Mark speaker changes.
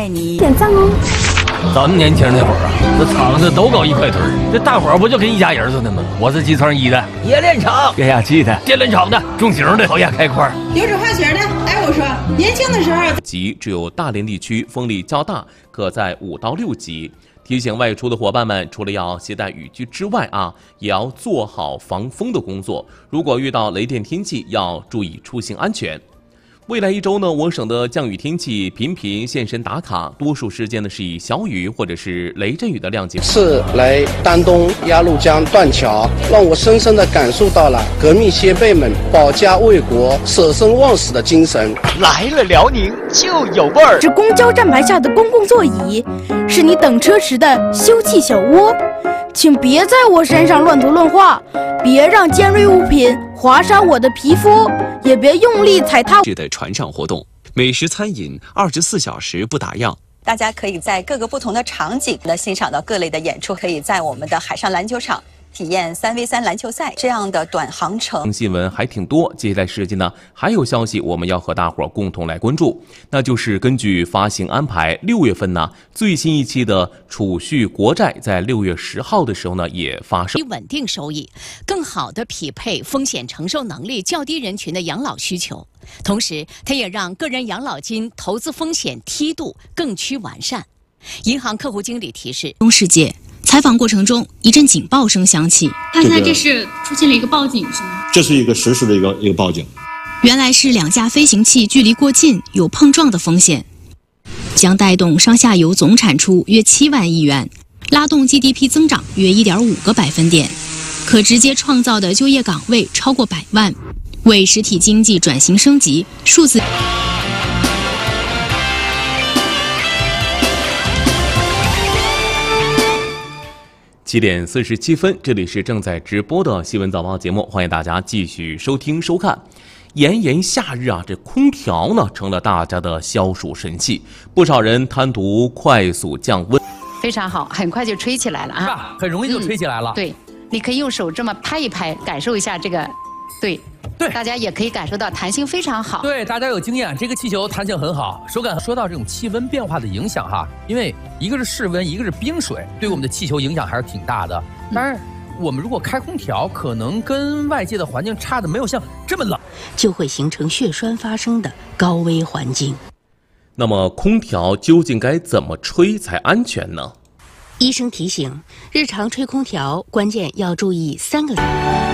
Speaker 1: 爱你。
Speaker 2: 点赞哦！
Speaker 3: 咱们年轻那会儿啊，这厂子都搞1块腿，这大伙儿不就跟一家人似的吗？我是集成1的，冶炼厂；液压器的，电轮厂的；重型的，烤压开块；
Speaker 4: 油脂化学的。哎，我说，年轻的时候
Speaker 5: 级只有大连地区风力较大，可在5到6级。提醒外出的伙伴们，除了要携带雨具之外也要做好防风的工作。如果遇到雷电天气，要注意出行安全。未来1周呢，我省的降雨天气频频现身打卡，多数时间呢是以小雨或者是雷阵雨的量级。
Speaker 6: 是来丹东鸭绿江断桥，让我深深地感受到了革命先辈们保家卫国、舍生忘死的精神。
Speaker 7: 来了辽宁就有味儿。
Speaker 2: 这公交站牌下的公共座椅，是你等车时的休憩小窝，请别在我身上乱涂乱画，别让尖锐物品划伤我的皮肤，也别用力踩踏。
Speaker 8: 的船上活动，美食餐饮24小时不打烊。
Speaker 1: 大家可以在各个不同的场景呢欣赏到各类的演出，可以在我们的海上篮球场体验3v3篮球赛这样的短航程。
Speaker 5: 新闻还挺多，接下来时间呢还有消息我们要和大伙儿共同来关注，那就是根据发行安排，6月份呢最新一期的储蓄国债在6月10号的时候呢也发售。
Speaker 9: 稳定收益，更好地匹配风险承受能力较低人群的养老需求，同时它也让个人养老金投资风险梯度更趋完善。银行客户经理提示：
Speaker 10: 中世界。采访过程中，一阵警报声响起。
Speaker 11: 看来这是出现了一个报警，是吗？
Speaker 12: 这是一个实时的一个报警。
Speaker 10: 原来是2架飞行器距离过近，有碰撞的风险，将带动上下游总产出约7万亿元，拉动 GDP 增长约1.5个百分点，可直接创造的就业岗位超过100万，为实体经济转型升级数字。
Speaker 5: 7点47分，这里是正在直播的新闻早报节目，欢迎大家继续收听收看。炎炎夏日这空调呢成了大家的消暑神器，不少人贪图快速降温。
Speaker 13: 非常好，很快就吹起来了啊，
Speaker 3: 很容易就吹起来了。
Speaker 13: 对，你可以用手这么拍一拍，感受一下这个，对。大家也可以感受到弹性非常好。
Speaker 3: 对，大家有经验，这个气球弹性很好，手感。说到这种气温变化的影响因为一个是室温，一个是冰水，对我们的气球影响还是挺大的。当然，我们如果开空调，可能跟外界的环境差的没有像这么冷，
Speaker 14: 就会形成血栓发生的高危环境。
Speaker 5: 那么，空调究竟该怎么吹才安全呢？
Speaker 14: 医生提醒，日常吹空调关键要注意3个。